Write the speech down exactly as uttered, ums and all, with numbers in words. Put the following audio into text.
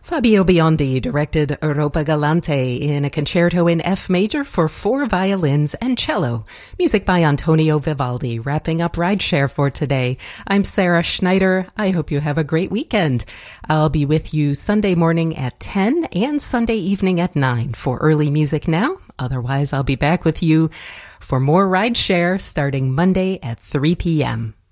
Fabio Biondi directed Europa Galante in a concerto in F major for four violins and cello. Music by Antonio Vivaldi, wrapping up Rideshare for today. I'm Sarah Schneider. I hope you have a great weekend. I'll be with you Sunday morning at ten and Sunday evening at nine for Early Music Now. Otherwise, I'll be back with you for more Rideshare starting Monday at three p.m.